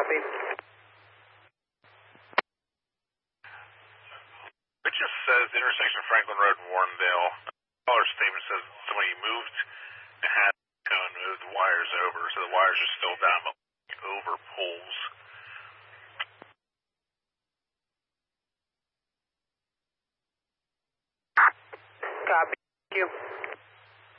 Copy. It just says the intersection of Franklin Road and Warrendale. Caller statement says somebody moved and had to move the wires over, so the wires are still down but over poles. Copy. Thank you.